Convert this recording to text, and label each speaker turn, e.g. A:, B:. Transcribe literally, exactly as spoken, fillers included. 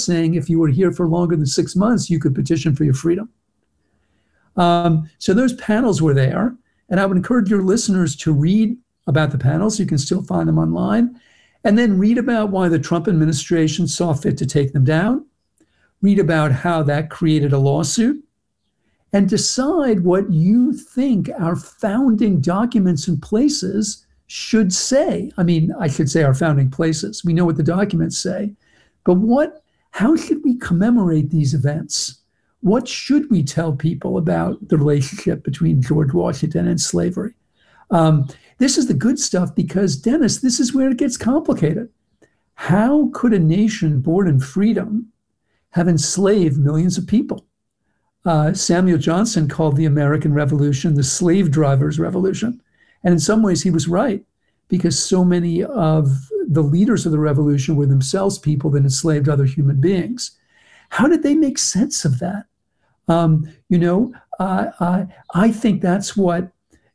A: saying if you were here for longer than six months, you could petition for your freedom. Um, so those panels were there, and I would encourage your listeners to read about the panels. You can still find them online. And then read about why the Trump administration saw fit to take them down. Read about how that created a lawsuit. And decide what you think our founding documents and places should say. I mean, I should say our founding places. We know what the documents say. But what, how should we commemorate these events? What should we tell people about the relationship between George Washington and slavery? Um, this is the good stuff because, Dennis, this is where it gets complicated. How could a nation born in freedom have enslaved millions of people? Uh, Samuel Johnson called the American Revolution the slave drivers' revolution. And in some ways, he was right, because so many of the leaders of the revolution were themselves people that enslaved other human beings. How did they make sense of that? Um, you know, uh, I, I think that's what